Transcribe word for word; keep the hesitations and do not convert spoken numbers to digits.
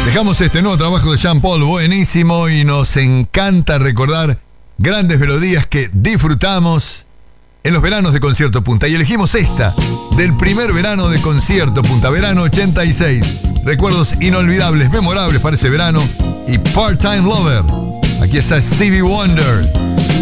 Dejamos este nuevo trabajo de Sean Paul, buenísimo, y nos encanta recordar grandes melodías que disfrutamos en los veranos de Concierto Punta. Y elegimos esta, del primer verano de Concierto Punta, verano ochenta y seis. Recuerdos inolvidables, memorables para ese verano. Y Part-Time Lover. Aquí está Stevie Wonder.